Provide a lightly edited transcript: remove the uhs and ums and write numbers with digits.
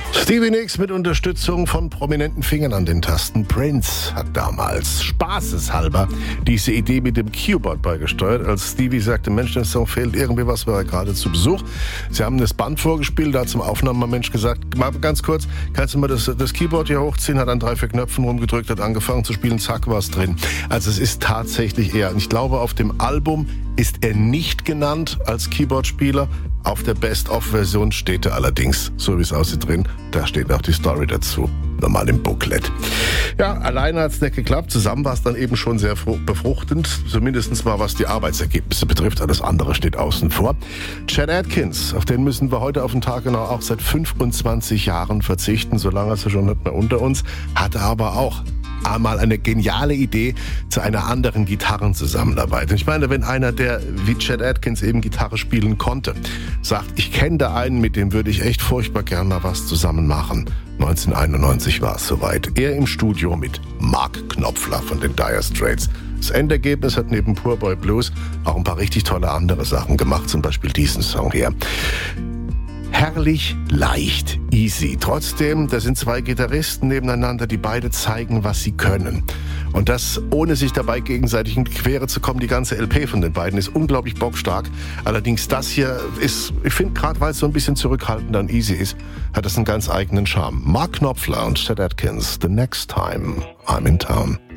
Stevie Nicks mit Unterstützung von prominenten Fingern an den Tasten. Prince hat damals spaßeshalber diese Idee mit dem Keyboard beigesteuert. Als Stevie sagte, Mensch, dem Song fehlt irgendwie was, war er gerade zu Besuch. Sie haben das Band vorgespielt, da hat zum Aufnahmemensch gesagt, mal ganz kurz, kannst du mal das Keyboard hier hochziehen? Hat an 3-4 Knöpfen rumgedrückt, hat angefangen zu spielen, zack, war es drin. Also es ist tatsächlich er. Und ich glaube, auf dem Album ist er nicht genannt als Keyboardspieler. Auf der Best-of-Version steht er allerdings, so wie es aussieht, drin. Da steht auch die Story dazu, normal im Booklet. Ja, alleine hat es nicht geklappt. Zusammen war es dann eben schon sehr befruchtend, zumindest mal was die Arbeitsergebnisse betrifft. Alles andere steht außen vor. Chet Atkins, auf den müssen wir heute auf den Tag genau auch seit 25 Jahren verzichten. So lange ist er schon nicht mehr unter uns. Hatte aber auch einmal eine geniale Idee zu einer anderen Gitarrenzusammenarbeit. Und ich meine, wenn einer, der wie Chet Atkins eben Gitarre spielen konnte, sagt, ich kenne da einen, mit dem würde ich echt furchtbar gern mal was zusammen machen. 1991 war es soweit. Er im Studio mit Mark Knopfler von den Dire Straits. Das Endergebnis hat neben Poor Boy Blues auch ein paar richtig tolle andere Sachen gemacht, zum Beispiel diesen Song hier. Herrlich, leicht, easy. Trotzdem, da sind zwei Gitarristen nebeneinander, die beide zeigen, was sie können. Und das, ohne sich dabei gegenseitig in die Quere zu kommen. Die ganze LP von den beiden ist unglaublich bockstark. Allerdings das hier ist, ich finde, gerade weil es so ein bisschen zurückhaltend und easy ist, hat es einen ganz eigenen Charme. Mark Knopfler und Chet Atkins, The Next Time I'm in Town.